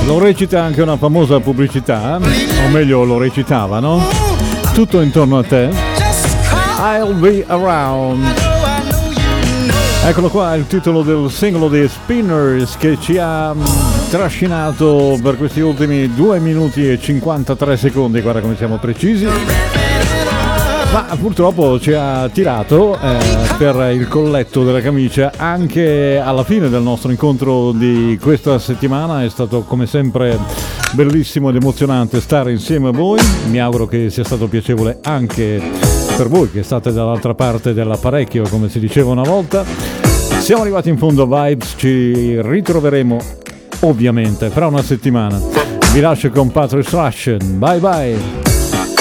Lo recita anche una famosa pubblicità, o meglio lo recitava, no? Tutto intorno a te. I'll be around. Eccolo qua, il titolo del singolo dei Spinners che ci ha trascinato per questi ultimi 2 minuti e 53 secondi, guarda come siamo precisi. Ma purtroppo ci ha tirato per il colletto della camicia anche alla fine del nostro incontro di questa settimana. È stato come sempre bellissimo ed emozionante stare insieme a voi. Mi auguro che sia stato piacevole anche per voi che state dall'altra parte dell'apparecchio, come si diceva una volta. Siamo arrivati in fondo a Vibes, ci ritroveremo ovviamente fra una settimana. Vi lascio con Patrick Russian. Bye bye.